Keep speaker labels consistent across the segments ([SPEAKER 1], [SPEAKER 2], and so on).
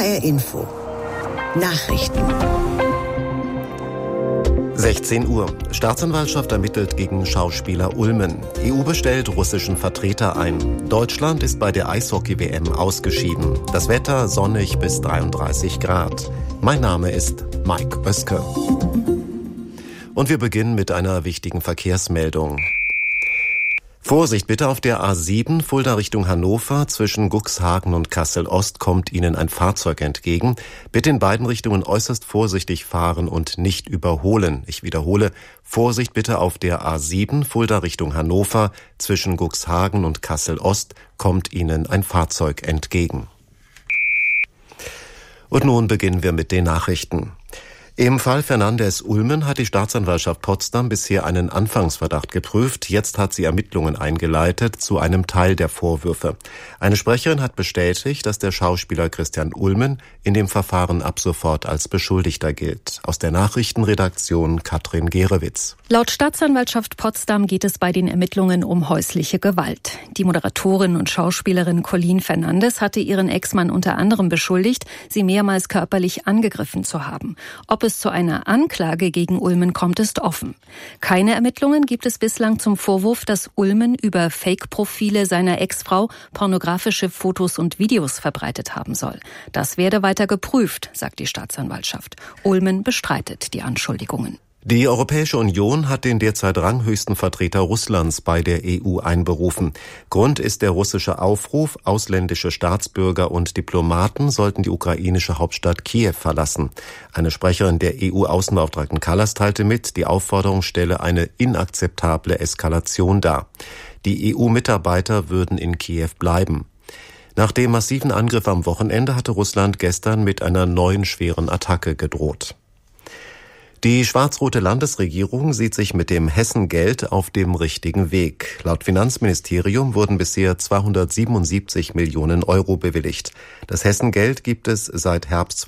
[SPEAKER 1] HR Info. Nachrichten.
[SPEAKER 2] 16 Uhr. Staatsanwaltschaft ermittelt gegen Schauspieler Ulmen. EU bestellt russischen Vertreter ein. Deutschland ist bei der Eishockey-WM ausgeschieden. Das Wetter sonnig bis 33 Grad. Mein Name ist Mike Oeske. Und wir beginnen mit einer wichtigen Verkehrsmeldung. Vorsicht bitte auf der A7 Fulda Richtung Hannover. Zwischen Cuxhaven und Kassel-Ost kommt Ihnen ein Fahrzeug entgegen. Bitte in beiden Richtungen äußerst vorsichtig fahren und nicht überholen. Ich wiederhole, Vorsicht bitte auf der A7 Fulda Richtung Hannover. Zwischen Cuxhaven und Kassel-Ost kommt Ihnen ein Fahrzeug entgegen. Und nun beginnen wir mit den Nachrichten. Im Fall Fernandes-Ulmen hat die Staatsanwaltschaft Potsdam bisher einen Anfangsverdacht geprüft. Jetzt hat sie Ermittlungen eingeleitet zu einem Teil der Vorwürfe. Eine Sprecherin hat bestätigt, dass der Schauspieler Christian Ulmen in dem Verfahren ab sofort als Beschuldigter gilt. Aus der Nachrichtenredaktion Katrin Gerewitz.
[SPEAKER 3] Laut Staatsanwaltschaft Potsdam geht es bei den Ermittlungen um häusliche Gewalt. Die Moderatorin und Schauspielerin Colleen Fernandes hatte ihren Ex-Mann unter anderem beschuldigt, sie mehrmals körperlich angegriffen zu haben. Ob es zu einer Anklage gegen Ulmen kommt, ist offen. Keine Ermittlungen gibt es bislang zum Vorwurf, dass Ulmen über Fake-Profile seiner Ex-Frau pornografische Fotos und Videos verbreitet haben soll. Das werde weiter geprüft, sagt die Staatsanwaltschaft. Ulmen bestreitet die Anschuldigungen.
[SPEAKER 2] Die Europäische Union hat den derzeit ranghöchsten Vertreter Russlands bei der EU einberufen. Grund ist der russische Aufruf, ausländische Staatsbürger und Diplomaten sollten die ukrainische Hauptstadt Kiew verlassen. Eine Sprecherin der EU-Außenbeauftragten Kallas teilte mit, die Aufforderung stelle eine inakzeptable Eskalation dar. Die EU-Mitarbeiter würden in Kiew bleiben. Nach dem massiven Angriff am Wochenende hatte Russland gestern mit einer neuen schweren Attacke gedroht. Die schwarz-rote Landesregierung sieht sich mit dem Hessengeld auf dem richtigen Weg. Laut Finanzministerium wurden bisher 277 Millionen Euro bewilligt. Das Hessengeld gibt es seit Herbst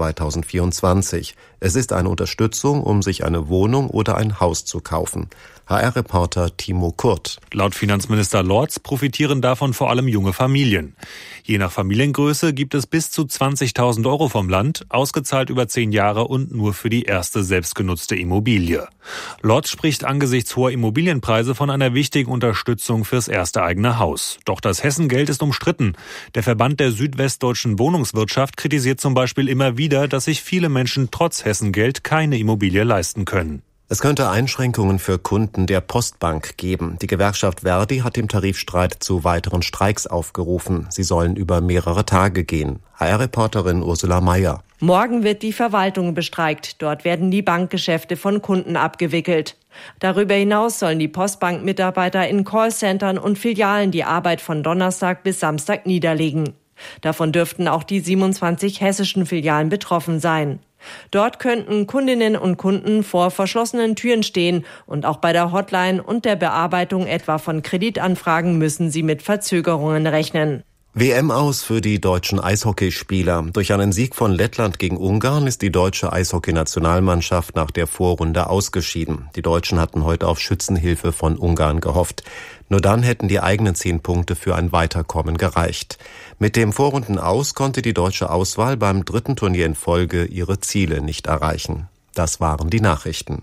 [SPEAKER 2] 2024. Es ist eine Unterstützung, um sich eine Wohnung oder ein Haus zu kaufen. HR-Reporter Timo Kurt.
[SPEAKER 4] Laut Finanzminister Lorz profitieren davon vor allem junge Familien. Je nach Familiengröße gibt es bis zu 20.000 Euro vom Land, ausgezahlt über 10 Jahre und nur für die erste selbstgenutzte Immobilie. Lorz spricht angesichts hoher Immobilienpreise von einer wichtigen Unterstützung fürs erste eigene Haus. Doch das Hessengeld ist umstritten. Der Verband der südwestdeutschen Wohnungswirtschaft kritisiert zum Beispiel immer wieder, dass sich viele Menschen trotz Hessengeld keine Immobilie leisten können.
[SPEAKER 2] Es könnte Einschränkungen für Kunden der Postbank geben. Die Gewerkschaft Verdi hat im Tarifstreit zu weiteren Streiks aufgerufen. Sie sollen über mehrere Tage gehen. HR-Reporterin Ursula Mayer.
[SPEAKER 5] Morgen wird die Verwaltung bestreikt. Dort werden die Bankgeschäfte von Kunden abgewickelt. Darüber hinaus sollen die Postbank-Mitarbeiter in Callcentern und Filialen die Arbeit von Donnerstag bis Samstag niederlegen. Davon dürften auch die 27 hessischen Filialen betroffen sein. Dort könnten Kundinnen und Kunden vor verschlossenen Türen stehen und auch bei der Hotline und der Bearbeitung etwa von Kreditanfragen müssen sie mit Verzögerungen rechnen.
[SPEAKER 2] WM aus für die deutschen Eishockeyspieler. Durch einen Sieg von Lettland gegen Ungarn ist die deutsche Eishockeynationalmannschaft nach der Vorrunde ausgeschieden. Die Deutschen hatten heute auf Schützenhilfe von Ungarn gehofft. Nur dann hätten die eigenen 10 Punkte für ein Weiterkommen gereicht. Mit dem Vorrundenaus konnte die deutsche Auswahl beim 3. Turnier in Folge ihre Ziele nicht erreichen. Das waren die Nachrichten.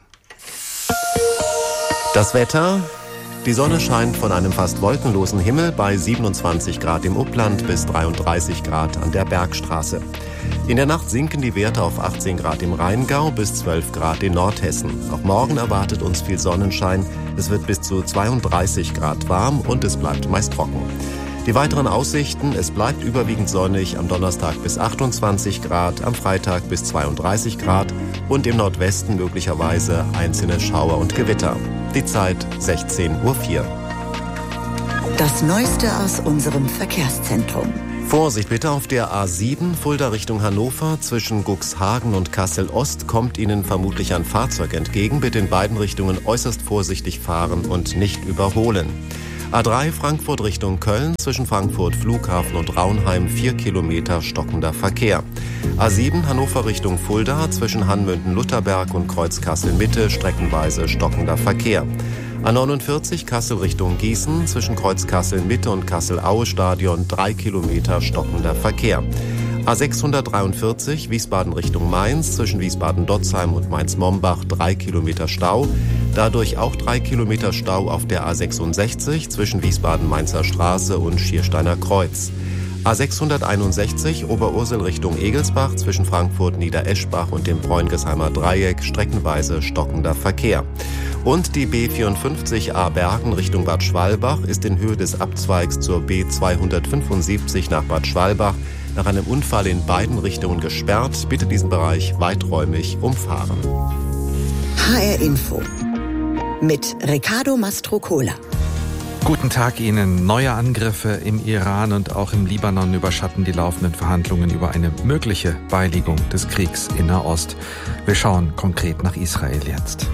[SPEAKER 2] Das Wetter. Die Sonne scheint von einem fast wolkenlosen Himmel bei 27 Grad im Upland bis 33 Grad an der Bergstraße. In der Nacht sinken die Werte auf 18 Grad im Rheingau bis 12 Grad in Nordhessen. Auch morgen erwartet uns viel Sonnenschein. Es wird bis zu 32 Grad warm und es bleibt meist trocken. Die weiteren Aussichten: Es bleibt überwiegend sonnig, am Donnerstag bis 28 Grad, am Freitag bis 32 Grad und im Nordwesten möglicherweise einzelne Schauer und Gewitter. Die Zeit 16:04 Uhr.
[SPEAKER 1] Das Neueste aus unserem Verkehrszentrum.
[SPEAKER 2] Vorsicht bitte auf der A7 Fulda Richtung Hannover. Zwischen Cuxhaven und Kassel-Ost kommt Ihnen vermutlich ein Fahrzeug entgegen. Bitte in beiden Richtungen äußerst vorsichtig fahren und nicht überholen. A3 Frankfurt Richtung Köln, zwischen Frankfurt Flughafen und Raunheim 4 Kilometer stockender Verkehr. A7 Hannover Richtung Fulda, zwischen Hanmünden-Lutherberg und Kreuz Kassel-Mitte streckenweise stockender Verkehr. A49 Kassel Richtung Gießen, zwischen Kreuz Kassel-Mitte und Kassel-Aue-Stadion 3 Kilometer stockender Verkehr. A643 Wiesbaden Richtung Mainz, zwischen Wiesbaden-Dotzheim und Mainz-Mombach 3 Kilometer Stau. Dadurch auch 3 Kilometer Stau auf der A66 zwischen Wiesbaden-Mainzer Straße und Schiersteiner Kreuz. A661 Oberursel Richtung Egelsbach, zwischen Frankfurt-Niedereschbach und dem Bräungesheimer Dreieck streckenweise stockender Verkehr. Und die B54A Bergen Richtung Bad Schwalbach ist in Höhe des Abzweigs zur B275 nach Bad Schwalbach nach einem Unfall in beiden Richtungen gesperrt. Bitte diesen Bereich weiträumig umfahren.
[SPEAKER 1] HR Info mit Riccardo Mastrocola.
[SPEAKER 6] Guten Tag Ihnen. Neue Angriffe im Iran und auch im Libanon überschatten die laufenden Verhandlungen über eine mögliche Beilegung des Kriegs in Nahost. Wir schauen konkret nach Israel jetzt.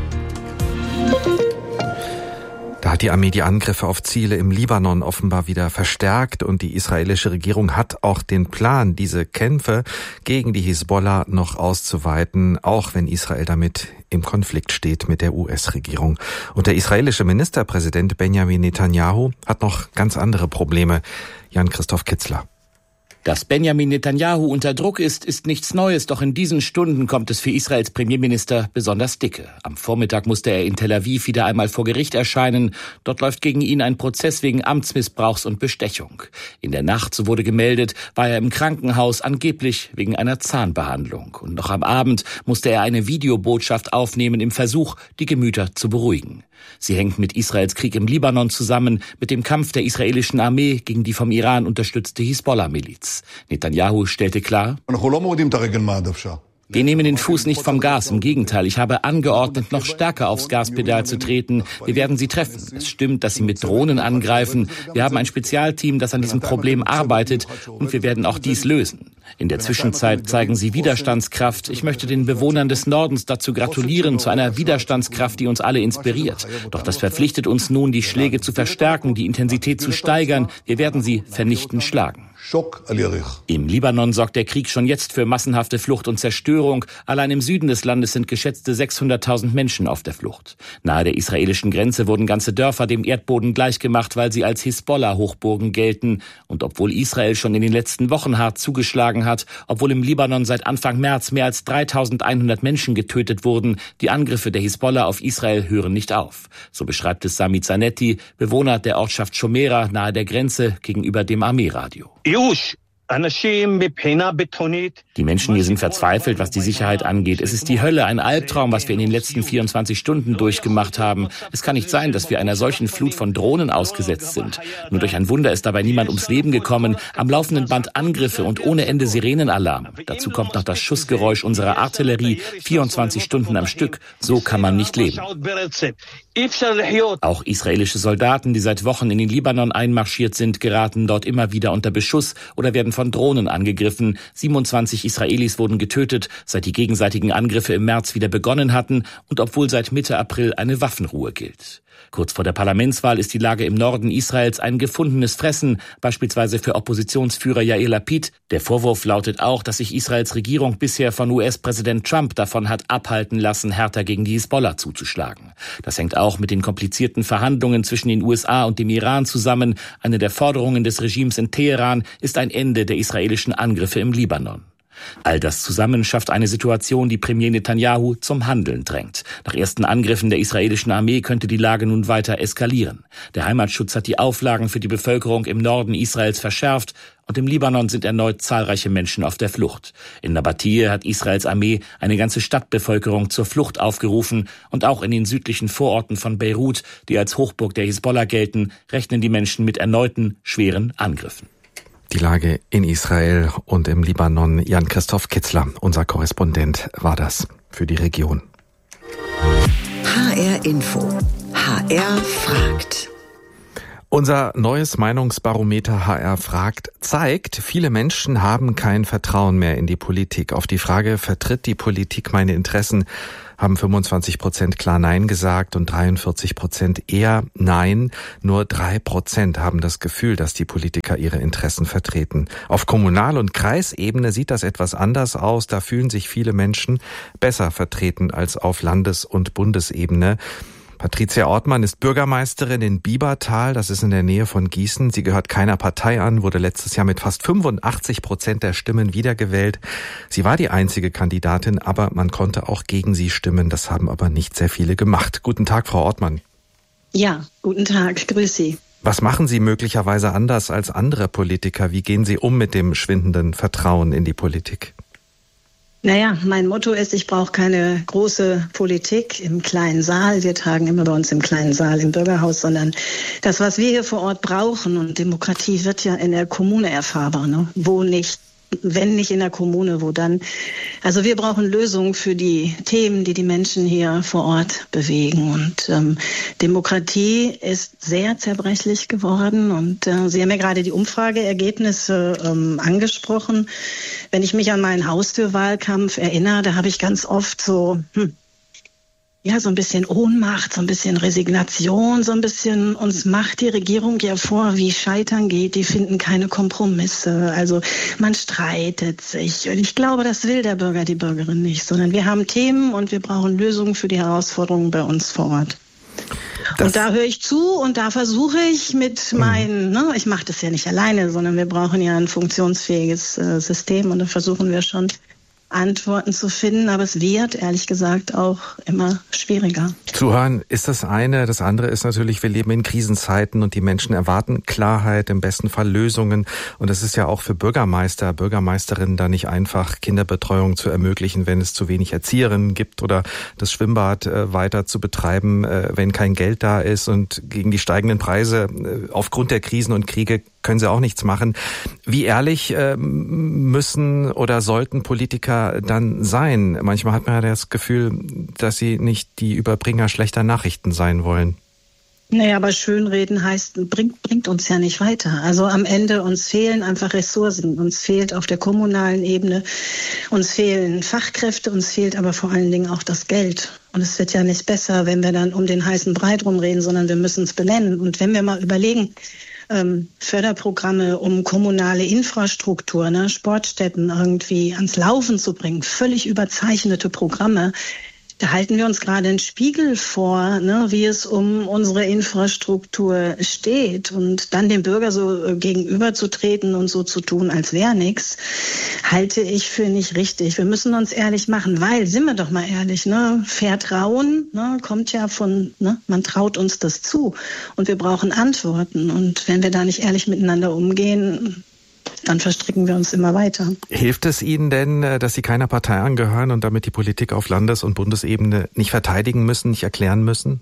[SPEAKER 6] Da hat die Armee die Angriffe auf Ziele im Libanon offenbar wieder verstärkt und die israelische Regierung hat auch den Plan, diese Kämpfe gegen die Hisbollah noch auszuweiten, auch wenn Israel damit im Konflikt steht mit der US-Regierung. Und der israelische Ministerpräsident Benjamin Netanyahu hat noch ganz andere Probleme. Jan-Christoph Kitzler.
[SPEAKER 7] Dass Benjamin Netanyahu unter Druck ist nichts Neues, doch in diesen Stunden kommt es für Israels Premierminister besonders dicke. Am Vormittag musste er in Tel Aviv wieder einmal vor Gericht erscheinen. Dort läuft gegen ihn ein Prozess wegen Amtsmissbrauchs und Bestechung. In der Nacht, so wurde gemeldet, war er im Krankenhaus, angeblich wegen einer Zahnbehandlung. Und noch am Abend musste er eine Videobotschaft aufnehmen im Versuch, die Gemüter zu beruhigen. Sie hängt mit Israels Krieg im Libanon zusammen, mit dem Kampf der israelischen Armee gegen die vom Iran unterstützte Hisbollah-Miliz. Netanyahu stellte klar: Wir nehmen den Fuß nicht vom Gas, im Gegenteil. Ich habe angeordnet, noch stärker aufs Gaspedal zu treten. Wir werden sie treffen. Es stimmt, dass sie mit Drohnen angreifen. Wir haben ein Spezialteam, das an diesem Problem arbeitet und wir werden auch dies lösen. In der Zwischenzeit zeigen sie Widerstandskraft. Ich möchte den Bewohnern des Nordens dazu gratulieren, zu einer Widerstandskraft, die uns alle inspiriert. Doch das verpflichtet uns nun, die Schläge zu verstärken, die Intensität zu steigern. Wir werden sie vernichtend schlagen. Im Libanon sorgt der Krieg schon jetzt für massenhafte Flucht und Zerstörung. Allein im Süden des Landes sind geschätzte 600.000 Menschen auf der Flucht. Nahe der israelischen Grenze wurden ganze Dörfer dem Erdboden gleichgemacht, weil sie als Hisbollah-Hochburgen gelten. Und obwohl Israel schon in den letzten Wochen hart zugeschlagen hat, obwohl im Libanon seit Anfang März mehr als 3.100 Menschen getötet wurden, die Angriffe der Hisbollah auf Israel hören nicht auf. So beschreibt es Sami Zanetti, Bewohner der Ortschaft Shomera nahe der Grenze gegenüber dem Armeeradio. Die Menschen hier sind verzweifelt, was die Sicherheit angeht. Es ist die Hölle, ein Albtraum, was wir in den letzten 24 Stunden durchgemacht haben. Es kann nicht sein, dass wir einer solchen Flut von Drohnen ausgesetzt sind. Nur durch ein Wunder ist dabei niemand ums Leben gekommen. Am laufenden Band Angriffe und ohne Ende Sirenenalarm. Dazu kommt noch das Schussgeräusch unserer Artillerie, 24 Stunden am Stück. So kann man nicht leben. Auch israelische Soldaten, die seit Wochen in den Libanon einmarschiert sind, geraten dort immer wieder unter Beschuss oder werden von Drohnen angegriffen. 27 Israelis wurden getötet, seit die gegenseitigen Angriffe im März wieder begonnen hatten und obwohl seit Mitte April eine Waffenruhe gilt. Kurz vor der Parlamentswahl ist die Lage im Norden Israels ein gefundenes Fressen, beispielsweise für Oppositionsführer Yair Lapid. Der Vorwurf lautet auch, dass sich Israels Regierung bisher von US-Präsident Trump davon hat abhalten lassen, härter gegen die Hisbollah zuzuschlagen. Das hängt auch mit den komplizierten Verhandlungen zwischen den USA und dem Iran zusammen. Eine der Forderungen des Regimes in Teheran ist ein Ende der israelischen Angriffe im Libanon. All das zusammen schafft eine Situation, die Premier Netanyahu zum Handeln drängt. Nach ersten Angriffen der israelischen Armee könnte die Lage nun weiter eskalieren. Der Heimatschutz hat die Auflagen für die Bevölkerung im Norden Israels verschärft und im Libanon sind erneut zahlreiche Menschen auf der Flucht. In Nabatie hat Israels Armee eine ganze Stadtbevölkerung zur Flucht aufgerufen und auch in den südlichen Vororten von Beirut, die als Hochburg der Hisbollah gelten, rechnen die Menschen mit erneuten schweren Angriffen.
[SPEAKER 6] Die Lage in Israel und im Libanon. Jan-Christoph Kitzler, unser Korrespondent, war das für die Region.
[SPEAKER 1] HR Info. HR fragt.
[SPEAKER 6] Unser neues Meinungsbarometer HR fragt zeigt, viele Menschen haben kein Vertrauen mehr in die Politik. Auf die Frage, vertritt die Politik meine Interessen, haben 25% klar Nein gesagt und 43% eher Nein. Nur 3% haben das Gefühl, dass die Politiker ihre Interessen vertreten. Auf Kommunal- und Kreisebene sieht das etwas anders aus. Da fühlen sich viele Menschen besser vertreten als auf Landes- und Bundesebene. Patricia Ortmann ist Bürgermeisterin in Biebertal, das ist in der Nähe von Gießen. Sie gehört keiner Partei an, wurde letztes Jahr mit fast 85% der Stimmen wiedergewählt. Sie war die einzige Kandidatin, aber man konnte auch gegen sie stimmen. Das haben aber nicht sehr viele gemacht. Guten Tag, Frau Ortmann.
[SPEAKER 8] Ja, guten Tag, grüß Sie.
[SPEAKER 6] Was machen Sie möglicherweise anders als andere Politiker? Wie gehen Sie um mit dem schwindenden Vertrauen in die Politik?
[SPEAKER 8] Naja, mein Motto ist, ich brauche keine große Politik im kleinen Saal. Wir tagen immer bei uns im kleinen Saal im Bürgerhaus, sondern das, was wir hier vor Ort brauchen, und Demokratie wird ja in der Kommune erfahrbar, ne? Wo nicht? Wenn nicht in der Kommune, wo dann? Also wir brauchen Lösungen für die Themen, die die Menschen hier vor Ort bewegen. Und Demokratie ist sehr zerbrechlich geworden. Und Sie haben ja gerade die Umfrageergebnisse angesprochen. Wenn ich mich an meinen Haustürwahlkampf erinnere, da habe ich ganz oft so ein bisschen Ohnmacht, so ein bisschen Resignation, so ein bisschen, uns macht die Regierung ja vor, wie Scheitern geht. Die finden keine Kompromisse. Also man streitet sich. Und ich glaube, das will der Bürger, die Bürgerin nicht, sondern wir haben Themen und wir brauchen Lösungen für die Herausforderungen bei uns vor Ort. Und da höre ich zu und da versuche ich mit meinen, ich mache das ja nicht alleine, sondern wir brauchen ja ein funktionsfähiges System und da versuchen wir schon Antworten zu finden, aber es wird, ehrlich gesagt, auch immer schwieriger.
[SPEAKER 6] Zuhören ist das eine. Das andere ist natürlich, wir leben in Krisenzeiten und die Menschen erwarten Klarheit, im besten Fall Lösungen. Und es ist ja auch für Bürgermeister, Bürgermeisterinnen da nicht einfach, Kinderbetreuung zu ermöglichen, wenn es zu wenig Erzieherinnen gibt oder das Schwimmbad weiter zu betreiben, wenn kein Geld da ist. Und gegen die steigenden Preise aufgrund der Krisen und Kriege können sie auch nichts machen. Wie ehrlich müssen oder sollten Politiker dann sein? Manchmal hat man ja das Gefühl, dass sie nicht die Überbringer schlechter Nachrichten sein wollen.
[SPEAKER 8] Naja, aber Schönreden heißt, bringt uns ja nicht weiter. Also am Ende, uns fehlen einfach Ressourcen. Uns fehlt auf der kommunalen Ebene, uns fehlen Fachkräfte, uns fehlt aber vor allen Dingen auch das Geld. Und es wird ja nicht besser, wenn wir dann um den heißen Brei drum reden, sondern wir müssen es benennen. Und wenn wir mal überlegen, Förderprogramme, um kommunale Infrastruktur, Sportstätten irgendwie ans Laufen zu bringen, völlig überzeichnete Programme. Da halten wir uns gerade einen Spiegel vor, wie es um unsere Infrastruktur steht. Und dann dem Bürger so gegenüberzutreten und so zu tun, als wäre nichts, halte ich für nicht richtig. Wir müssen uns ehrlich machen, weil, sind wir doch mal ehrlich, Vertrauen kommt ja von, man traut uns das zu. Und wir brauchen Antworten. Und wenn wir da nicht ehrlich miteinander umgehen, dann verstricken wir uns immer weiter.
[SPEAKER 6] Hilft es Ihnen denn, dass Sie keiner Partei angehören und damit die Politik auf Landes- und Bundesebene nicht verteidigen müssen, nicht erklären müssen?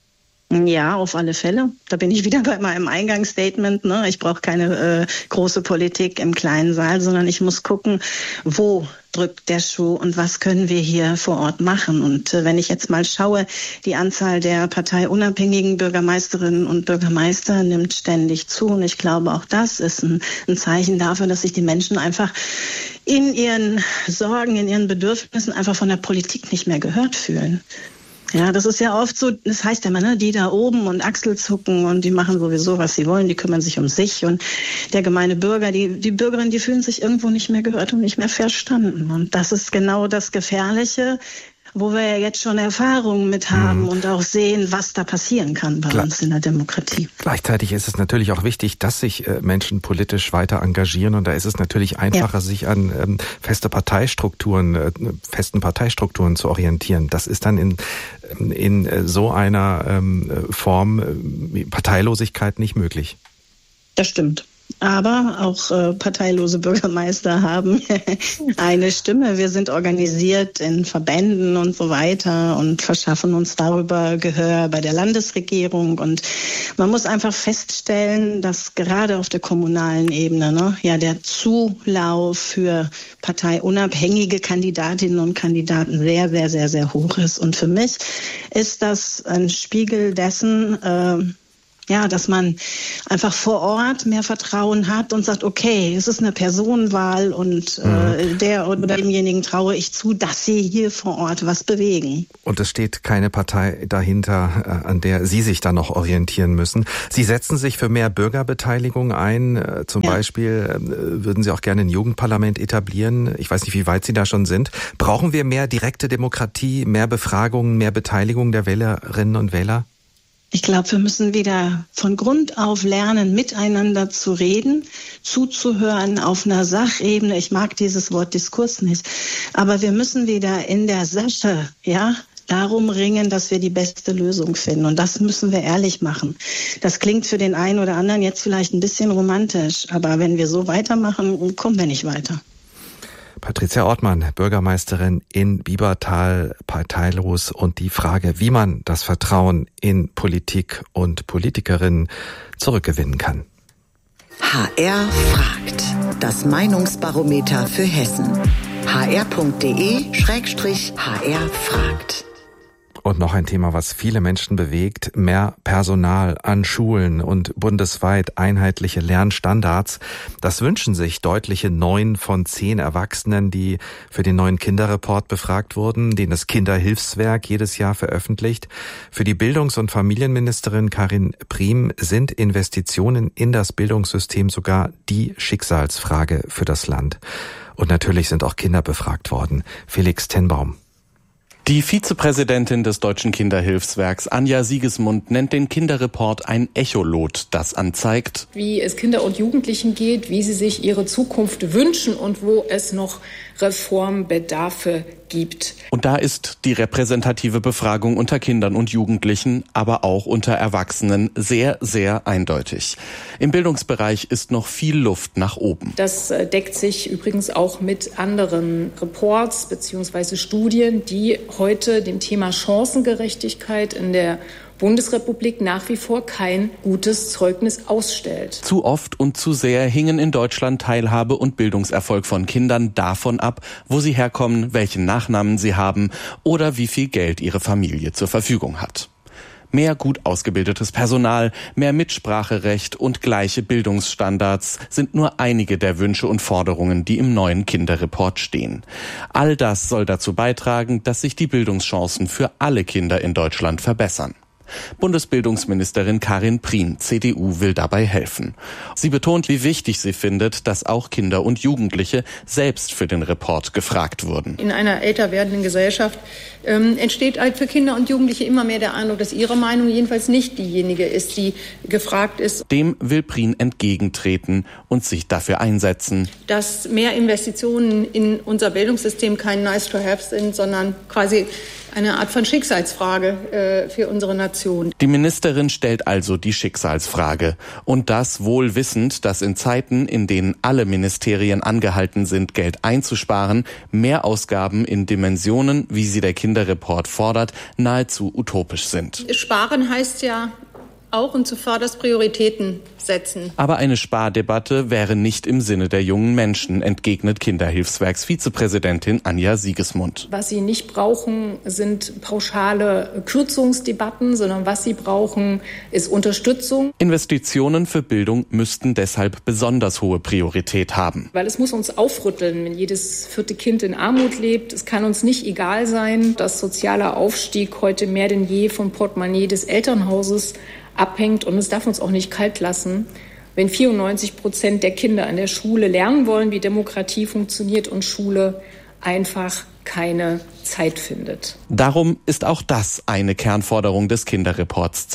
[SPEAKER 8] Ja, auf alle Fälle. Da bin ich wieder bei meinem Eingangsstatement. Ich brauche keine große Politik im kleinen Saal, sondern ich muss gucken, wo drückt der Schuh und was können wir hier vor Ort machen. Und wenn ich jetzt mal schaue, die Anzahl der parteiunabhängigen Bürgermeisterinnen und Bürgermeister nimmt ständig zu. Und ich glaube, auch das ist ein Zeichen dafür, dass sich die Menschen einfach in ihren Sorgen, in ihren Bedürfnissen einfach von der Politik nicht mehr gehört fühlen. Ja, das ist ja oft so, das heißt ja immer, die da oben und Achselzucken und die machen sowieso, was sie wollen, die kümmern sich um sich und der gemeine Bürger, die Bürgerinnen, die fühlen sich irgendwo nicht mehr gehört und nicht mehr verstanden. Und das ist genau das Gefährliche, wo wir ja jetzt schon Erfahrungen mit haben und auch sehen, was da passieren kann bei uns in der Demokratie.
[SPEAKER 6] Gleichzeitig ist es natürlich auch wichtig, dass sich Menschen politisch weiter engagieren und da ist es natürlich einfacher, sich an festen Parteistrukturen zu orientieren. Das ist dann in so einer Form Parteilosigkeit nicht möglich.
[SPEAKER 8] Das stimmt. Aber auch parteilose Bürgermeister haben eine Stimme. Wir sind organisiert in Verbänden und so weiter und verschaffen uns darüber Gehör bei der Landesregierung. Und man muss einfach feststellen, dass gerade auf der kommunalen Ebene der Zulauf für parteiunabhängige Kandidatinnen und Kandidaten sehr, sehr, sehr, sehr hoch ist. Und für mich ist das ein Spiegel dessen, dass man einfach vor Ort mehr Vertrauen hat und sagt, okay, es ist eine Personenwahl und der oder demjenigen traue ich zu, dass sie hier vor Ort was bewegen.
[SPEAKER 6] Und es steht keine Partei dahinter, an der Sie sich dann noch orientieren müssen. Sie setzen sich für mehr Bürgerbeteiligung ein. Zum Beispiel würden Sie auch gerne ein Jugendparlament etablieren. Ich weiß nicht, wie weit Sie da schon sind. Brauchen wir mehr direkte Demokratie, mehr Befragungen, mehr Beteiligung der Wählerinnen und Wähler?
[SPEAKER 8] Ich glaube, wir müssen wieder von Grund auf lernen, miteinander zu reden, zuzuhören auf einer Sachebene. Ich mag dieses Wort Diskurs nicht. Aber wir müssen wieder in der Sache, darum ringen, dass wir die beste Lösung finden. Und das müssen wir ehrlich machen. Das klingt für den einen oder anderen jetzt vielleicht ein bisschen romantisch. Aber wenn wir so weitermachen, kommen wir nicht weiter.
[SPEAKER 6] Patricia Ortmann, Bürgermeisterin in Biebertal, parteilos, und die Frage, wie man das Vertrauen in Politik und Politikerinnen zurückgewinnen kann.
[SPEAKER 1] HR fragt. Das Meinungsbarometer für Hessen. hr.de/HR fragt.
[SPEAKER 6] Und noch ein Thema, was viele Menschen bewegt: mehr Personal an Schulen und bundesweit einheitliche Lernstandards. Das wünschen sich deutliche 9 von 10 Erwachsenen, die für den neuen Kinderreport befragt wurden, den das Kinderhilfswerk jedes Jahr veröffentlicht. Für die Bildungs- und Familienministerin Karin Priem sind Investitionen in das Bildungssystem sogar die Schicksalsfrage für das Land. Und natürlich sind auch Kinder befragt worden. Felix Tenbaum.
[SPEAKER 9] Die Vizepräsidentin des Deutschen Kinderhilfswerks, Anja Siegesmund, nennt den Kinderreport ein Echolot, das anzeigt,
[SPEAKER 10] wie es Kinder und Jugendlichen geht, wie sie sich ihre Zukunft wünschen und wo es noch Reformbedarfe gibt.
[SPEAKER 9] Und da ist die repräsentative Befragung unter Kindern und Jugendlichen, aber auch unter Erwachsenen sehr, sehr eindeutig. Im Bildungsbereich ist noch viel Luft nach oben.
[SPEAKER 10] Das deckt sich übrigens auch mit anderen Reports bzw. Studien, die heute dem Thema Chancengerechtigkeit in der Bundesrepublik nach wie vor kein gutes Zeugnis ausstellt.
[SPEAKER 9] Zu oft und zu sehr hingen in Deutschland Teilhabe und Bildungserfolg von Kindern davon ab, wo sie herkommen, welchen Nachnamen sie haben oder wie viel Geld ihre Familie zur Verfügung hat. Mehr gut ausgebildetes Personal, mehr Mitspracherecht und gleiche Bildungsstandards sind nur einige der Wünsche und Forderungen, die im neuen Kinderreport stehen. All das soll dazu beitragen, dass sich die Bildungschancen für alle Kinder in Deutschland verbessern. Bundesbildungsministerin Karin Priem, CDU, will dabei helfen. Sie betont, wie wichtig sie findet, dass auch Kinder und Jugendliche selbst für den Report gefragt wurden.
[SPEAKER 10] In einer älter werdenden Gesellschaft entsteht halt für Kinder und Jugendliche immer mehr der Eindruck, dass ihre Meinung jedenfalls nicht diejenige ist, die gefragt ist.
[SPEAKER 9] Dem will Priem entgegentreten und sich dafür einsetzen,
[SPEAKER 10] dass mehr Investitionen in unser Bildungssystem kein Nice-to-have sind, sondern quasi eine Art von Schicksalsfrage für unsere Nation.
[SPEAKER 9] Die Ministerin stellt also die Schicksalsfrage. Und das wohl wissend, dass in Zeiten, in denen alle Ministerien angehalten sind, Geld einzusparen, mehr Ausgaben in Dimensionen, wie sie der Kinderreport fordert, nahezu utopisch sind.
[SPEAKER 10] Sparen heißt ja auch und zuvörderst Prioritäten setzen.
[SPEAKER 9] Aber eine Spardebatte wäre nicht im Sinne der jungen Menschen, entgegnet Kinderhilfswerks-Vizepräsidentin Anja Siegesmund.
[SPEAKER 10] Was sie nicht brauchen, sind pauschale Kürzungsdebatten, sondern was sie brauchen, ist Unterstützung.
[SPEAKER 9] Investitionen für Bildung müssten deshalb besonders hohe Priorität haben.
[SPEAKER 10] Weil es muss uns aufrütteln, wenn jedes 4. Kind in Armut lebt. Es kann uns nicht egal sein, dass sozialer Aufstieg heute mehr denn je vom Portemonnaie des Elternhauses abhängt, und es darf uns auch nicht kalt lassen, wenn 94% der Kinder an der Schule lernen wollen, wie Demokratie funktioniert, und Schule einfach keine Zeit findet.
[SPEAKER 9] Darum ist auch das eine Kernforderung des Kinderreports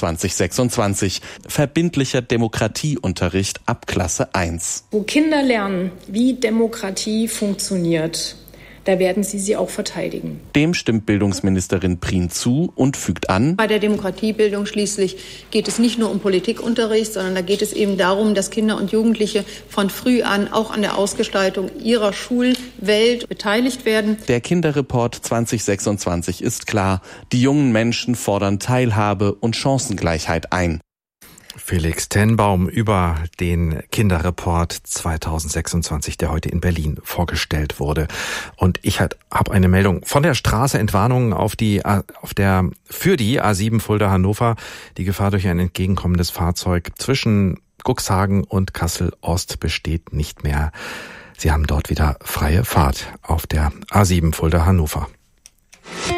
[SPEAKER 9] 2026. Verbindlicher Demokratieunterricht ab Klasse 1.
[SPEAKER 10] Wo Kinder lernen, wie Demokratie funktioniert, da werden sie auch verteidigen.
[SPEAKER 9] Dem stimmt Bildungsministerin Priem zu und fügt an:
[SPEAKER 10] Bei der Demokratiebildung schließlich geht es nicht nur um Politikunterricht, sondern da geht es eben darum, dass Kinder und Jugendliche von früh an auch an der Ausgestaltung ihrer Schulwelt beteiligt werden.
[SPEAKER 9] Der Kinderreport 2026 ist klar. Die jungen Menschen fordern Teilhabe und Chancengleichheit ein.
[SPEAKER 6] Felix Tenbaum über den Kinderreport 2026, der heute in Berlin vorgestellt wurde. Und ich habe eine Meldung von der Straße: Entwarnung für die A7 Fulda-Hannover. Die Gefahr durch ein entgegenkommendes Fahrzeug zwischen Cuxhagen und Kassel-Ost besteht nicht mehr. Sie haben dort wieder freie Fahrt auf der A7 Fulda-Hannover.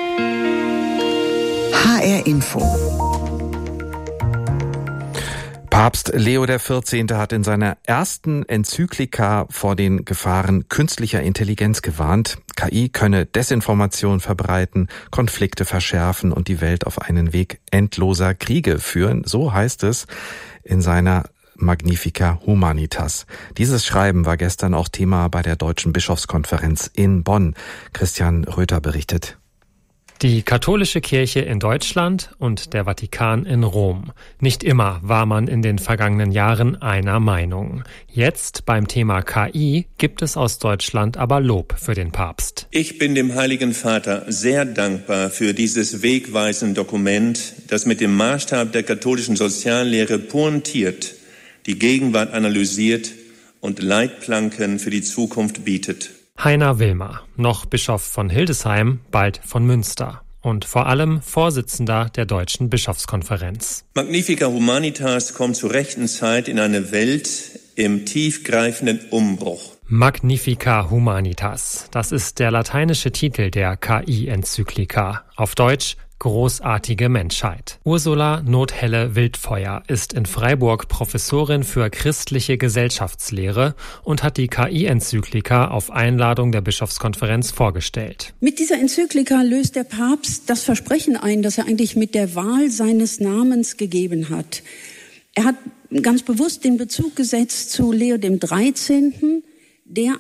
[SPEAKER 1] HR Info.
[SPEAKER 6] Papst Leo XIV. Hat in seiner ersten Enzyklika vor den Gefahren künstlicher Intelligenz gewarnt. KI könne Desinformation verbreiten, Konflikte verschärfen und die Welt auf einen Weg endloser Kriege führen. So heißt es in seiner Magnifica Humanitas. Dieses Schreiben war gestern auch Thema bei der Deutschen Bischofskonferenz in Bonn. Christian Röther berichtet.
[SPEAKER 11] Die katholische Kirche in Deutschland und der Vatikan in Rom. Nicht immer war man in den vergangenen Jahren einer Meinung. Jetzt beim Thema KI gibt es aus Deutschland aber Lob für den Papst.
[SPEAKER 12] Ich bin dem Heiligen Vater sehr dankbar für dieses wegweisende Dokument, das mit dem Maßstab der katholischen Soziallehre pointiert, die Gegenwart analysiert und Leitplanken für die Zukunft bietet.
[SPEAKER 11] Heiner Wilmer, noch Bischof von Hildesheim, bald von Münster und vor allem Vorsitzender der Deutschen Bischofskonferenz.
[SPEAKER 12] Magnifica Humanitas kommt zur rechten Zeit in eine Welt im tiefgreifenden Umbruch.
[SPEAKER 11] Magnifica Humanitas, das ist der lateinische Titel der KI-Enzyklika. Auf Deutsch großartige Menschheit. Ursula Nothelle-Wildfeuer ist in Freiburg Professorin für christliche Gesellschaftslehre und hat die KI-Enzyklika auf Einladung der Bischofskonferenz vorgestellt.
[SPEAKER 13] Mit dieser Enzyklika löst der Papst das Versprechen ein, das er eigentlich mit der Wahl seines Namens gegeben hat. Er hat ganz bewusst den Bezug gesetzt zu Leo XIII., der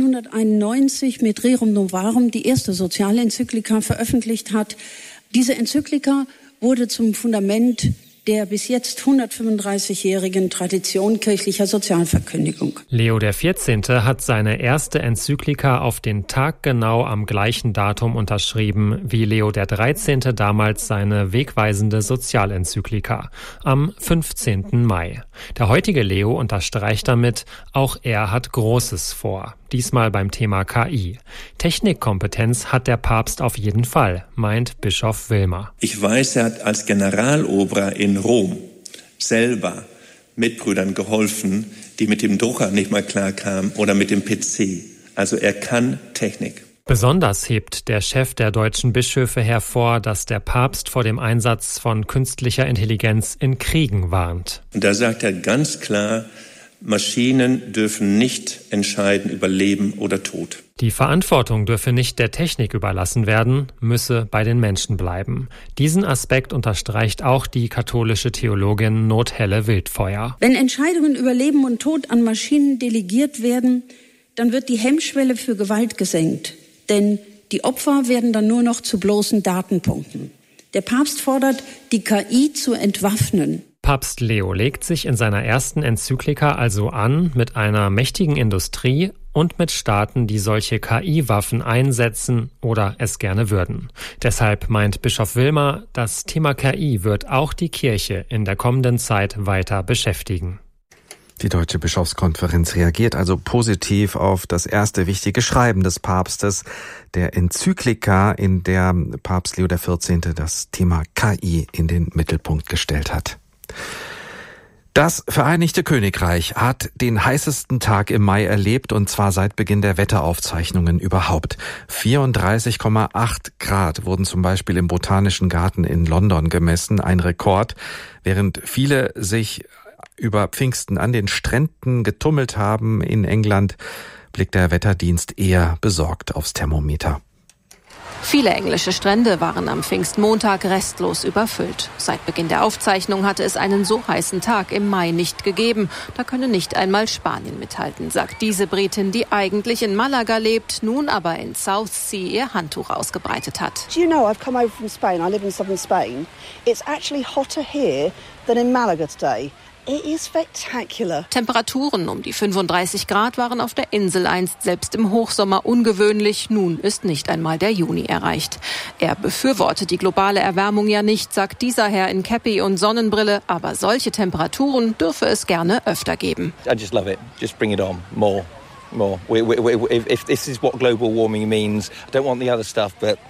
[SPEAKER 13] 1891 mit Rerum Novarum die erste Sozialenzyklika veröffentlicht hat. Diese Enzyklika wurde zum Fundament der bis jetzt 135-jährigen Tradition kirchlicher Sozialverkündigung.
[SPEAKER 11] Leo XIV. Hat seine erste Enzyklika auf den Tag genau am gleichen Datum unterschrieben wie Leo XIII. Damals seine wegweisende Sozialenzyklika, am 15. Mai. Der heutige Leo unterstreicht damit, auch er hat Großes vor. Diesmal beim Thema KI. Technikkompetenz hat der Papst auf jeden Fall, meint Bischof Wilmer.
[SPEAKER 12] Ich weiß, er hat als Generalober in Rom selber Mitbrüdern geholfen, die mit dem Drucker nicht mal klarkamen oder mit dem PC. Also er kann Technik.
[SPEAKER 11] Besonders hebt der Chef der deutschen Bischöfe hervor, dass der Papst vor dem Einsatz von künstlicher Intelligenz in Kriegen warnt.
[SPEAKER 12] Und da sagt er ganz klar, Maschinen dürfen nicht entscheiden über Leben oder Tod.
[SPEAKER 11] Die Verantwortung dürfe nicht der Technik überlassen werden, müsse bei den Menschen bleiben. Diesen Aspekt unterstreicht auch die katholische Theologin Nothelle-Wildfeuer.
[SPEAKER 13] Wenn Entscheidungen über Leben und Tod an Maschinen delegiert werden, dann wird die Hemmschwelle für Gewalt gesenkt. Denn die Opfer werden dann nur noch zu bloßen Datenpunkten. Der Papst fordert, die KI zu entwaffnen.
[SPEAKER 11] Papst Leo legt sich in seiner ersten Enzyklika also an mit einer mächtigen Industrie und mit Staaten, die solche KI-Waffen einsetzen oder es gerne würden. Deshalb meint Bischof Wilmer, das Thema KI wird auch die Kirche in der kommenden Zeit weiter beschäftigen.
[SPEAKER 6] Die Deutsche Bischofskonferenz reagiert also positiv auf das erste wichtige Schreiben des Papstes, der Enzyklika, in der Papst Leo XIV. Das Thema KI in den Mittelpunkt gestellt hat. Das Vereinigte Königreich hat den heißesten Tag im Mai erlebt, und zwar seit Beginn der Wetteraufzeichnungen überhaupt. 34,8 Grad wurden zum Beispiel im Botanischen Garten in London gemessen, ein Rekord, während viele sich über Pfingsten an den Stränden getummelt haben in England, blickt der Wetterdienst eher besorgt aufs Thermometer.
[SPEAKER 14] Viele englische Strände waren am Pfingstmontag restlos überfüllt. Seit Beginn der Aufzeichnung hatte es einen so heißen Tag im Mai nicht gegeben. Da könne nicht einmal Spanien mithalten, sagt diese Britin, die eigentlich in Malaga lebt, nun aber in Southsea ihr Handtuch ausgebreitet hat.
[SPEAKER 15] Do you know, I've come over from Spain. I live in southern Spain. It's actually hotter here than in Malaga today. It is spectacular.
[SPEAKER 14] Temperaturen um die 35 Grad waren auf der Insel einst selbst im Hochsommer ungewöhnlich. Nun ist nicht einmal der Juni erreicht. Er befürwortet die globale Erwärmung ja nicht, sagt dieser Herr in Käppi und Sonnenbrille. Aber solche Temperaturen dürfe es gerne öfter geben.
[SPEAKER 16] I just love it. Just bring it on. More. If this is what global warming means, I don't want the other stuff, but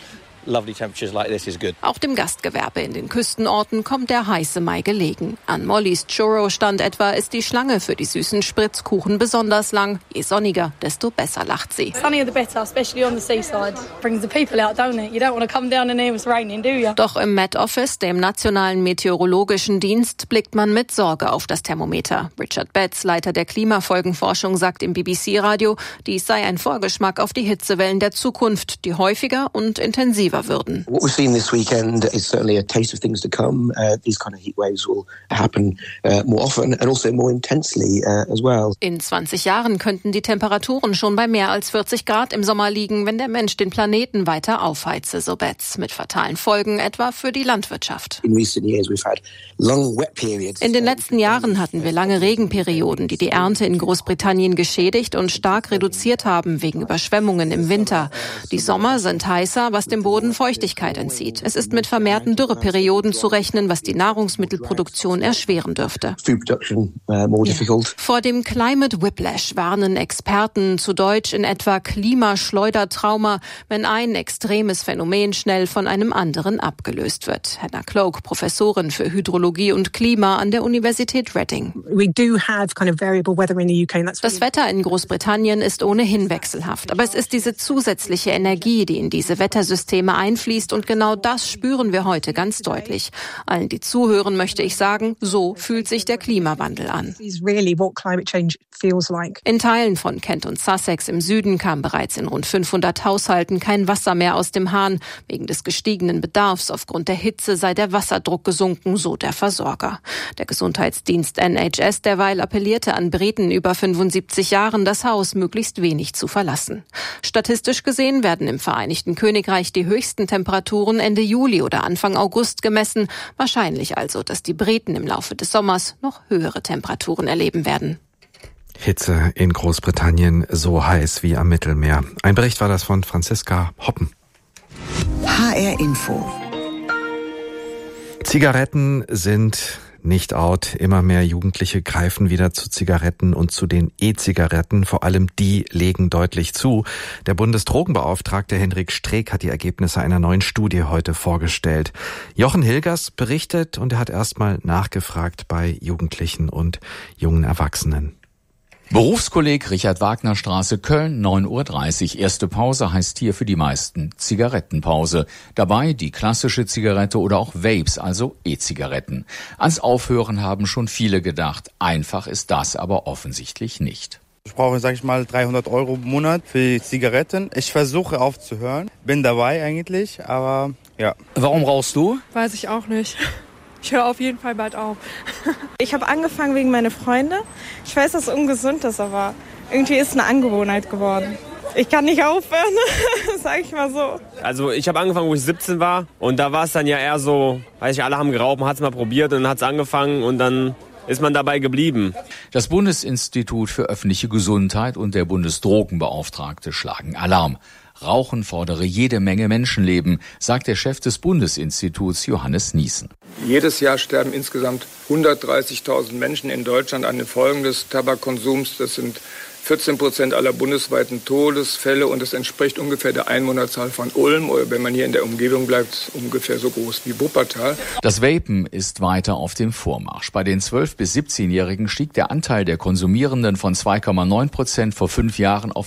[SPEAKER 16] lovely temperatures like this is good.
[SPEAKER 14] Auch dem Gastgewerbe in den Küstenorten kommt der heiße Mai gelegen. An Mollys Churro-Stand etwa ist die Schlange für die süßen Spritzkuchen besonders lang. Je sonniger, desto besser lacht sie.
[SPEAKER 17] Sunnier the better, especially on the seaside. Brings the people out, don't it? You don't want to come down in here when it's raining, do you?
[SPEAKER 14] Doch im Met Office, dem Nationalen Meteorologischen Dienst, blickt man mit Sorge auf das Thermometer. Richard Betts, Leiter der Klimafolgenforschung, sagt im BBC-Radio, dies sei ein Vorgeschmack auf die Hitzewellen der Zukunft, die häufiger und intensiver würden.
[SPEAKER 18] What we've seen this weekend is certainly a taste of things to come. These kind of heat waves will happen more often and also more intensely as well.
[SPEAKER 14] In 20 Jahren könnten die Temperaturen schon bei mehr als 40 Grad im Sommer liegen, wenn der Mensch den Planeten weiter aufheize, so Betts, mit fatalen Folgen etwa für die Landwirtschaft.
[SPEAKER 18] In recent years we've had long wet periods.
[SPEAKER 14] In den letzten Jahren hatten wir lange Regenperioden, die die Ernte in Großbritannien geschädigt und stark reduziert haben wegen Überschwemmungen im Winter. Die Sommer sind heißer, was dem Boden Feuchtigkeit entzieht. Es ist mit vermehrten Dürreperioden zu rechnen, was die Nahrungsmittelproduktion erschweren dürfte. Vor dem Climate Whiplash warnen Experten, zu Deutsch in etwa Klimaschleudertrauma, wenn ein extremes Phänomen schnell von einem anderen abgelöst wird. Hannah Cloak, Professorin für Hydrologie und Klima an der Universität Reading. Das Wetter in Großbritannien ist ohnehin wechselhaft, aber es ist diese zusätzliche Energie, die in diese Wettersysteme einfließt, und genau das spüren wir heute ganz deutlich. Allen, die zuhören, möchte ich sagen, so fühlt sich der Klimawandel an. In Teilen von Kent und Sussex im Süden kam bereits in rund 500 Haushalten kein Wasser mehr aus dem Hahn. Wegen des gestiegenen Bedarfs aufgrund der Hitze sei der Wasserdruck gesunken, so der Versorger. Der Gesundheitsdienst NHS derweil appellierte an Briten über 75 Jahren, das Haus möglichst wenig zu verlassen. Statistisch gesehen werden im Vereinigten Königreich die höchsten Temperaturen Ende Juli oder Anfang August gemessen. Wahrscheinlich also, dass die Briten im Laufe des Sommers noch höhere Temperaturen erleben werden.
[SPEAKER 6] Hitze in Großbritannien so heiß wie am Mittelmeer. Ein Bericht war das von Franziska Hoppen.
[SPEAKER 1] HR Info.
[SPEAKER 6] Zigaretten sind nicht out. Immer mehr Jugendliche greifen wieder zu Zigaretten und zu den E-Zigaretten. Vor allem die legen deutlich zu. Der Bundesdrogenbeauftragte Henrik Streeck hat die Ergebnisse einer neuen Studie heute vorgestellt. Jochen Hilgers berichtet und er hat erstmal nachgefragt bei Jugendlichen und jungen Erwachsenen.
[SPEAKER 19] Berufskolleg Richard-Wagner-Straße, Köln, 9:30 Uhr. Erste Pause heißt hier für die meisten Zigarettenpause. Dabei die klassische Zigarette oder auch Vapes, also E-Zigaretten. Ans Aufhören haben schon viele gedacht. Einfach ist das aber offensichtlich nicht.
[SPEAKER 20] Ich brauche, 300 € im Monat für die Zigaretten. Ich versuche aufzuhören. Bin dabei eigentlich, aber ja.
[SPEAKER 19] Warum rauchst du?
[SPEAKER 21] Weiß ich auch nicht. Ich höre auf jeden Fall bald auf. Ich habe angefangen wegen meiner Freunde. Ich weiß, dass es ungesund ist, aber irgendwie ist es eine Angewohnheit geworden. Ich kann nicht aufhören, sag ich mal so.
[SPEAKER 22] Also ich habe angefangen, wo ich 17 war. Und da war es dann ja eher so, weiß ich, alle haben geraucht, man hat es mal probiert und dann hat es angefangen und dann ist man dabei geblieben.
[SPEAKER 19] Das Bundesinstitut für öffentliche Gesundheit und der Bundesdrogenbeauftragte schlagen Alarm. Rauchen fordere jede Menge Menschenleben, sagt der Chef des Bundesinstituts Johannes Niesen.
[SPEAKER 23] Jedes Jahr sterben insgesamt 130.000 Menschen in Deutschland an den Folgen des Tabakkonsums. Das sind 14% aller bundesweiten Todesfälle und das entspricht ungefähr der Einwohnerzahl von Ulm oder wenn man hier in der Umgebung bleibt, ungefähr so groß wie Wuppertal.
[SPEAKER 19] Das Vapen ist weiter auf dem Vormarsch. Bei den 12- bis 17-Jährigen stieg der Anteil der Konsumierenden von 2,9% vor 5 Jahren auf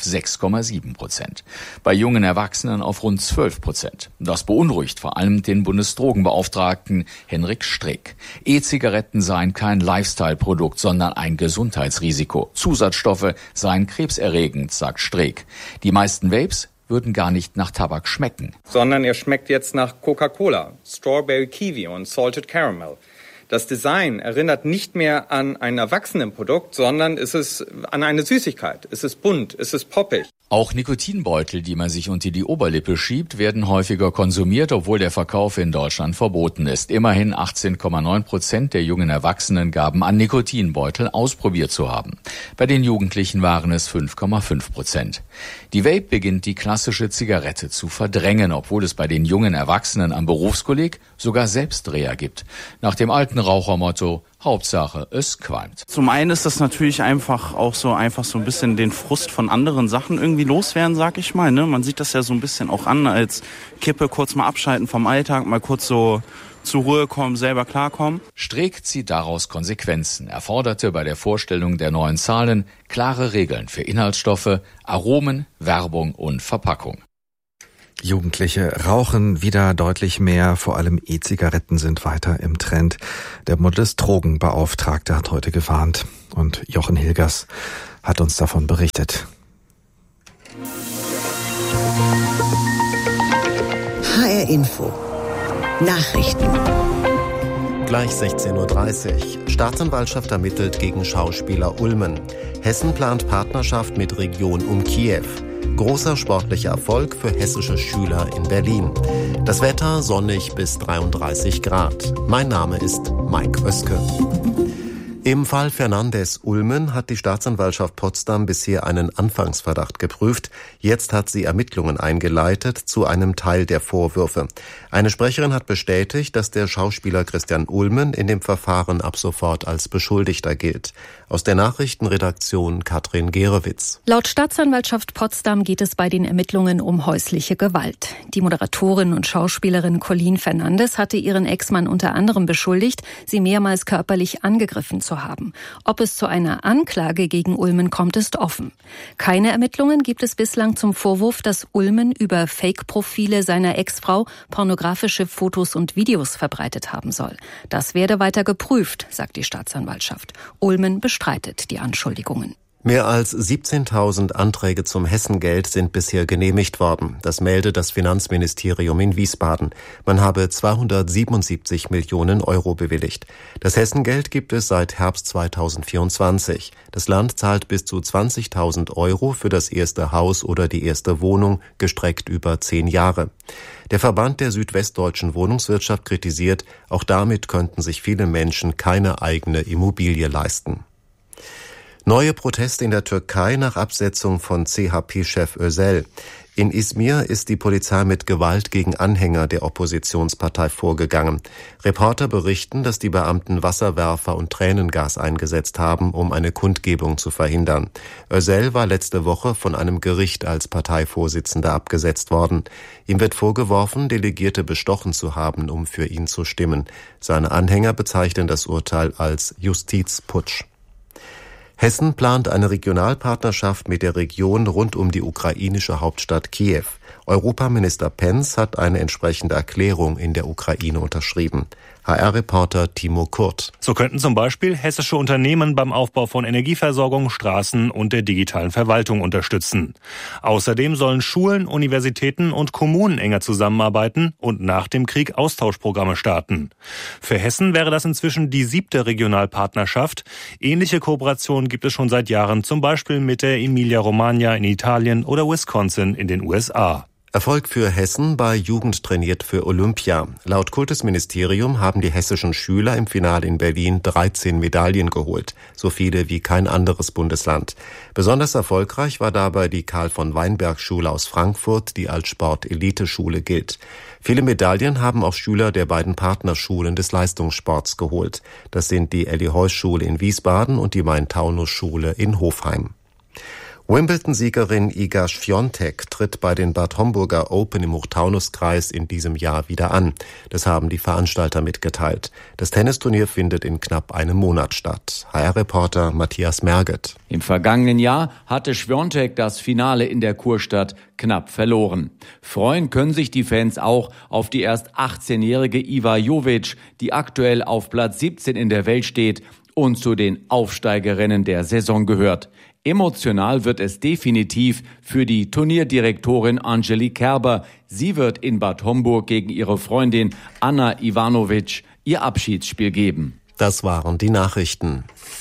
[SPEAKER 19] 6,7%. Bei jungen Erwachsenen auf rund 12%. Das beunruhigt vor allem den Bundesdrogenbeauftragten Henrik Streeck. E-Zigaretten seien kein Lifestyle-Produkt, sondern ein Gesundheitsrisiko. Zusatzstoffe seien krebserregend, sagt Streeck. Die meisten Vapes würden gar nicht nach Tabak schmecken.
[SPEAKER 24] Sondern er schmeckt jetzt nach Coca-Cola, Strawberry Kiwi und Salted Caramel. Das Design erinnert nicht mehr an ein Erwachsenenprodukt, sondern es ist an eine Süßigkeit. Es ist bunt, es ist poppig.
[SPEAKER 19] Auch Nikotinbeutel, die man sich unter die Oberlippe schiebt, werden häufiger konsumiert, obwohl der Verkauf in Deutschland verboten ist. Immerhin 18,9% der jungen Erwachsenen gaben an, Nikotinbeutel ausprobiert zu haben. Bei den Jugendlichen waren es 5,5%. Die Vape beginnt die klassische Zigarette zu verdrängen, obwohl es bei den jungen Erwachsenen am Berufskolleg sogar Selbstdreher gibt. Nach dem alten Rauchermotto: Hauptsache, es qualmt.
[SPEAKER 2] Zum einen ist das natürlich einfach so ein bisschen den Frust von anderen Sachen irgendwie loswerden, sag ich mal. Ne? Man sieht das ja so ein bisschen auch an als Kippe, kurz mal abschalten vom Alltag, mal kurz so zur Ruhe kommen, selber klarkommen.
[SPEAKER 19] Streeck zieht daraus Konsequenzen. Er forderte bei der Vorstellung der neuen Zahlen klare Regeln für Inhaltsstoffe, Aromen, Werbung und Verpackung.
[SPEAKER 6] Jugendliche rauchen wieder deutlich mehr, vor allem E-Zigaretten sind weiter im Trend. Der Bundesdrogenbeauftragte hat heute gewarnt und Jochen Hilgers hat uns davon berichtet.
[SPEAKER 1] HR Info Nachrichten.
[SPEAKER 3] Gleich 16:30 Uhr. Staatsanwaltschaft ermittelt gegen Schauspieler Ulmen. Hessen plant Partnerschaft mit Region um Kiew. Großer sportlicher Erfolg für hessische Schüler in Berlin. Das Wetter sonnig bis 33 Grad. Mein Name ist Mike Oeske. Im Fall Fernandes-Ulmen hat die Staatsanwaltschaft Potsdam bisher einen Anfangsverdacht geprüft. Jetzt hat sie Ermittlungen eingeleitet zu einem Teil der Vorwürfe. Eine Sprecherin hat bestätigt, dass der Schauspieler Christian Ulmen in dem Verfahren ab sofort als Beschuldigter gilt. Aus der Nachrichtenredaktion Katrin Gerewitz.
[SPEAKER 4] Laut Staatsanwaltschaft Potsdam geht es bei den Ermittlungen um häusliche Gewalt. Die Moderatorin und Schauspielerin Colleen Fernandes hatte ihren Ex-Mann unter anderem beschuldigt, sie mehrmals körperlich angegriffen zu haben. Ob es zu einer Anklage gegen Ulmen kommt, ist offen. Keine Ermittlungen gibt es bislang zum Vorwurf, dass Ulmen über Fake-Profile seiner Ex-Frau pornografische Fotos und Videos verbreitet haben soll. Das werde weiter geprüft, sagt die Staatsanwaltschaft. Ulmen bestreitet die Anschuldigungen.
[SPEAKER 3] Mehr als 17.000 Anträge zum Hessengeld sind bisher genehmigt worden. Das meldet das Finanzministerium in Wiesbaden. Man habe 277 Millionen Euro bewilligt. Das Hessengeld gibt es seit Herbst 2024. Das Land zahlt bis zu 20.000 Euro für das erste Haus oder die erste Wohnung, gestreckt über 10 Jahre. Der Verband der südwestdeutschen Wohnungswirtschaft kritisiert, auch damit könnten sich viele Menschen keine eigene Immobilie leisten. Neue Proteste in der Türkei nach Absetzung von CHP-Chef Özel. In Izmir ist die Polizei mit Gewalt gegen Anhänger der Oppositionspartei vorgegangen. Reporter berichten, dass die Beamten Wasserwerfer und Tränengas eingesetzt haben, um eine Kundgebung zu verhindern. Özel war letzte Woche von einem Gericht als Parteivorsitzender abgesetzt worden. Ihm wird vorgeworfen, Delegierte bestochen zu haben, um für ihn zu stimmen. Seine Anhänger bezeichnen das Urteil als Justizputsch. Hessen plant eine Regionalpartnerschaft mit der Region rund um die ukrainische Hauptstadt Kiew. Europaminister Pence hat eine entsprechende Erklärung in der Ukraine unterschrieben. HR-Reporter Timo Kurt.
[SPEAKER 5] So könnten zum Beispiel hessische Unternehmen beim Aufbau von Energieversorgung, Straßen und der digitalen Verwaltung unterstützen. Außerdem sollen Schulen, Universitäten und Kommunen enger zusammenarbeiten und nach dem Krieg Austauschprogramme starten. Für Hessen wäre das inzwischen die 7. Regionalpartnerschaft. Ähnliche Kooperationen gibt es schon seit Jahren, zum Beispiel mit der Emilia-Romagna in Italien oder Wisconsin in den USA.
[SPEAKER 3] Erfolg für Hessen bei Jugend trainiert für Olympia. Laut Kultusministerium haben die hessischen Schüler im Finale in Berlin 13 Medaillen geholt, so viele wie kein anderes Bundesland. Besonders erfolgreich war dabei die Karl-von-Weinberg-Schule aus Frankfurt, die als Sport-Elite-Schule gilt. Viele Medaillen haben auch Schüler der beiden Partnerschulen des Leistungssports geholt. Das sind die Elli-Heuss-Schule in Wiesbaden und die Main-Taunus-Schule in Hofheim. Wimbledon-Siegerin Iga Świątek tritt bei den Bad Homburger Open im Hochtaunuskreis in diesem Jahr wieder an. Das haben die Veranstalter mitgeteilt. Das Tennisturnier findet in knapp einem Monat statt. HR-Reporter Matthias Merget.
[SPEAKER 25] Im vergangenen Jahr hatte Świątek das Finale in der Kurstadt knapp verloren. Freuen können sich die Fans auch auf die erst 18-jährige Iva Jovic, die aktuell auf Platz 17 in der Welt steht und zu den Aufsteigerinnen der Saison gehört. Emotional wird es definitiv für die Turnierdirektorin Angelique Kerber. Sie wird in Bad Homburg gegen ihre Freundin Anna Ivanovic ihr Abschiedsspiel geben.
[SPEAKER 3] Das waren die Nachrichten.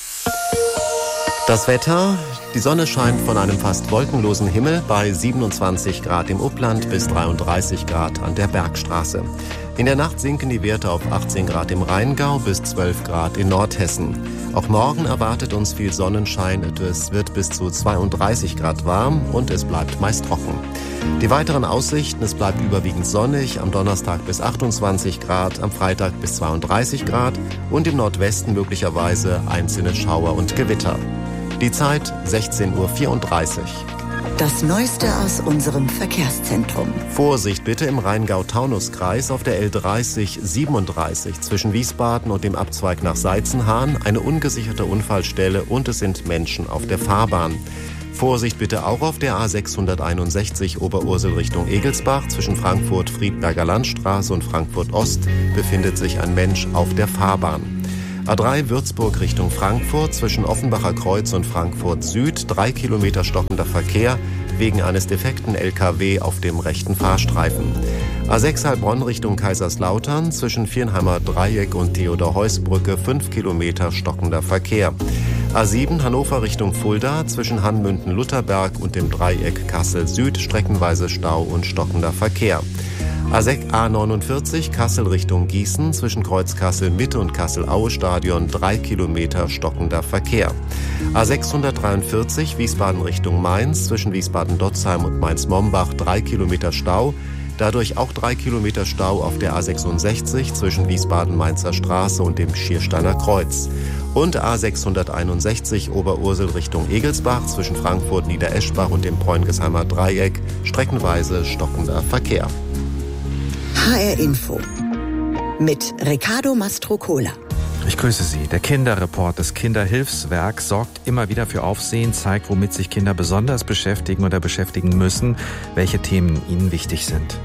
[SPEAKER 3] Das Wetter: Die Sonne scheint von einem fast wolkenlosen Himmel bei 27 Grad im Upland bis 33 Grad an der Bergstraße. In der Nacht sinken die Werte auf 18 Grad im Rheingau bis 12 Grad in Nordhessen. Auch morgen erwartet uns viel Sonnenschein. Es wird bis zu 32 Grad warm und es bleibt meist trocken. Die weiteren Aussichten: Es bleibt überwiegend sonnig, am Donnerstag bis 28 Grad, am Freitag bis 32 Grad und im Nordwesten möglicherweise einzelne Schauer und Gewitter. Die Zeit 16:34 Uhr.
[SPEAKER 1] Das Neueste aus unserem Verkehrszentrum.
[SPEAKER 3] Vorsicht bitte im Rheingau-Taunus-Kreis auf der L30 37 zwischen Wiesbaden und dem Abzweig nach Seitzenhahn. Eine ungesicherte Unfallstelle und es sind Menschen auf der Fahrbahn. Vorsicht bitte auch auf der A661 Oberursel Richtung Egelsbach. Zwischen Frankfurt-Friedberger Landstraße und Frankfurt-Ost befindet sich ein Mensch auf der Fahrbahn. A3 Würzburg Richtung Frankfurt zwischen Offenbacher Kreuz und Frankfurt Süd 3 Kilometer stockender Verkehr wegen eines defekten LKW auf dem rechten Fahrstreifen. A6 Heilbronn Richtung Kaiserslautern zwischen Viernheimer Dreieck und Theodor-Heuss-Brücke 5 Kilometer stockender Verkehr. A7 Hannover Richtung Fulda zwischen Hanmünden-Lutherberg und dem Dreieck Kassel Süd streckenweise Stau und stockender Verkehr. A49 Kassel Richtung Gießen zwischen Kreuz Kassel Mitte und Kassel-Aue-Stadion 3 Kilometer stockender Verkehr. A643 Wiesbaden Richtung Mainz zwischen Wiesbaden-Dotzheim und Mainz-Mombach 3 Kilometer Stau. Dadurch auch 3 Kilometer Stau auf der A66 zwischen Wiesbaden-Mainzer Straße und dem Schiersteiner Kreuz. Und A661 Oberursel Richtung Egelsbach zwischen Frankfurt-Niedereschbach und dem Preungesheimer Dreieck streckenweise stockender Verkehr.
[SPEAKER 1] HR Info mit Riccardo Mastrocola.
[SPEAKER 6] Ich grüße Sie. Der Kinderreport des Kinderhilfswerks sorgt immer wieder für Aufsehen, zeigt, womit sich Kinder besonders beschäftigen oder beschäftigen müssen, welche Themen ihnen wichtig sind.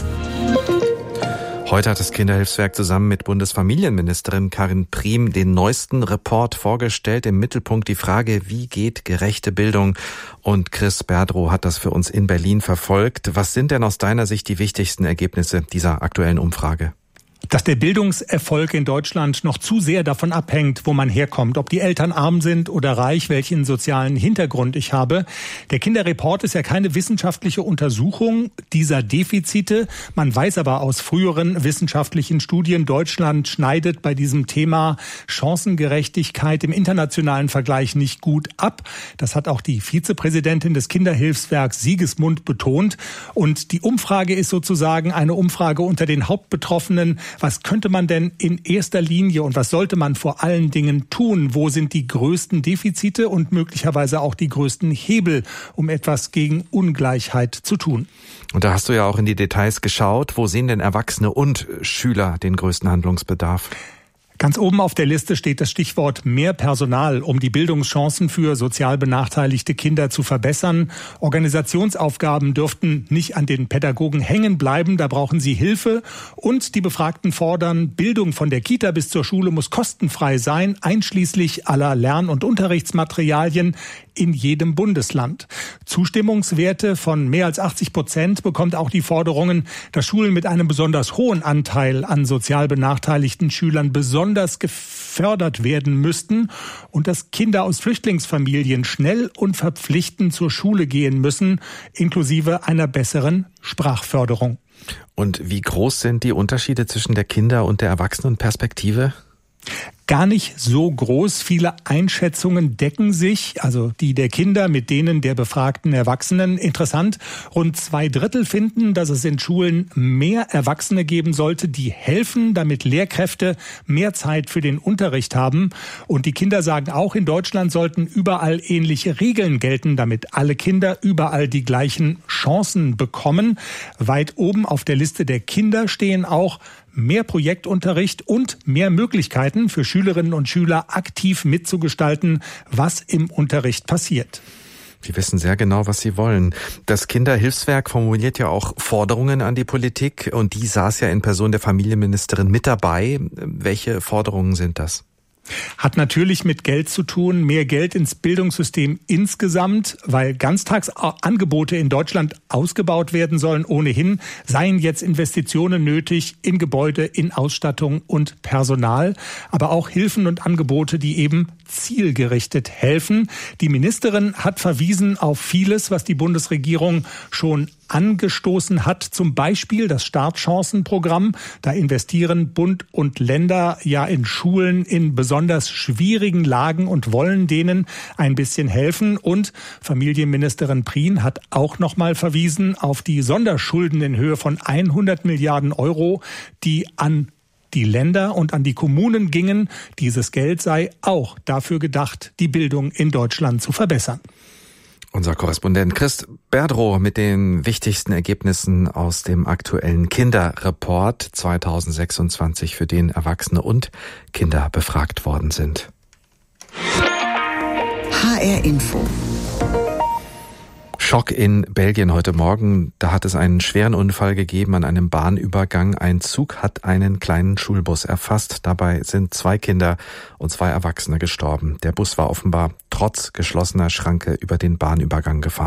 [SPEAKER 6] Heute hat das Kinderhilfswerk zusammen mit Bundesfamilienministerin Karin Priem den neuesten Report vorgestellt. Im Mittelpunkt die Frage, wie geht gerechte Bildung? Und Chris Berdrow hat das für uns in Berlin verfolgt. Was sind denn aus deiner Sicht die wichtigsten Ergebnisse dieser aktuellen Umfrage?
[SPEAKER 7] Dass der Bildungserfolg in Deutschland noch zu sehr davon abhängt, wo man herkommt, ob die Eltern arm sind oder reich, welchen sozialen Hintergrund ich habe. Der Kinderreport ist ja keine wissenschaftliche Untersuchung dieser Defizite. Man weiß aber aus früheren wissenschaftlichen Studien, Deutschland schneidet bei diesem Thema Chancengerechtigkeit im internationalen Vergleich nicht gut ab. Das hat auch die Vizepräsidentin des Kinderhilfswerks Siegesmund betont. Und die Umfrage ist sozusagen eine Umfrage unter den Hauptbetroffenen. Was könnte man denn in erster Linie und was sollte man vor allen Dingen tun? Wo sind die größten Defizite und möglicherweise auch die größten Hebel, um etwas gegen Ungleichheit zu tun?
[SPEAKER 6] Und da hast du ja auch in die Details geschaut. Wo sehen denn Erwachsene und Schüler den größten Handlungsbedarf?
[SPEAKER 7] Ganz oben auf der Liste steht das Stichwort mehr Personal, um die Bildungschancen für sozial benachteiligte Kinder zu verbessern. Organisationsaufgaben dürften nicht an den Pädagogen hängen bleiben, da brauchen sie Hilfe. Und die Befragten fordern, Bildung von der Kita bis zur Schule muss kostenfrei sein, einschließlich aller Lern- und Unterrichtsmaterialien in jedem Bundesland. Zustimmungswerte von mehr als 80% bekommt auch die Forderungen, dass Schulen mit einem besonders hohen Anteil an sozial benachteiligten Schülern besonders gefördert werden müssten und dass Kinder aus Flüchtlingsfamilien schnell und verpflichtend zur Schule gehen müssen, inklusive einer besseren Sprachförderung.
[SPEAKER 6] Und wie groß sind die Unterschiede zwischen der Kinder- und der Erwachsenenperspektive?
[SPEAKER 7] Gar nicht so groß. Viele Einschätzungen decken sich, also die der Kinder mit denen der befragten Erwachsenen. Interessant, rund 2/3 finden, dass es in Schulen mehr Erwachsene geben sollte, die helfen, damit Lehrkräfte mehr Zeit für den Unterricht haben. Und die Kinder sagen auch, in Deutschland sollten überall ähnliche Regeln gelten, damit alle Kinder überall die gleichen Chancen bekommen. Weit oben auf der Liste der Kinder stehen auch mehr Projektunterricht und mehr Möglichkeiten für Schülerinnen und Schüler aktiv mitzugestalten, was im Unterricht passiert.
[SPEAKER 6] Die wissen sehr genau, was sie wollen. Das Kinderhilfswerk formuliert ja auch Forderungen an die Politik und die saß ja in Person der Familienministerin mit dabei. Welche Forderungen sind das?
[SPEAKER 7] Hat natürlich mit Geld zu tun, mehr Geld ins Bildungssystem insgesamt, weil Ganztagsangebote in Deutschland ausgebaut werden sollen. Ohnehin seien jetzt Investitionen nötig in Gebäude, in Ausstattung und Personal, aber auch Hilfen und Angebote, die eben zielgerichtet helfen. Die Ministerin hat verwiesen auf vieles, was die Bundesregierung schon angestoßen hat. Zum Beispiel das Startchancenprogramm. Da investieren Bund und Länder ja in Schulen in besonders schwierigen Lagen und wollen denen ein bisschen helfen. Und Familienministerin Prien hat auch nochmal verwiesen auf die Sonderschulden in Höhe von 100 Milliarden Euro, die an die Länder und an die Kommunen gingen. Dieses Geld sei auch dafür gedacht, die Bildung in Deutschland zu verbessern.
[SPEAKER 6] Unser Korrespondent Chris Berdrow mit den wichtigsten Ergebnissen aus dem aktuellen Kinderreport 2026, für den Erwachsene und Kinder befragt worden sind.
[SPEAKER 1] HR Info.
[SPEAKER 6] Schock in Belgien heute Morgen. Da hat es einen schweren Unfall gegeben an einem Bahnübergang. Ein Zug hat einen kleinen Schulbus erfasst. Dabei sind 2 Kinder und 2 Erwachsene gestorben. Der Bus war offenbar trotz geschlossener Schranke über den Bahnübergang gefahren.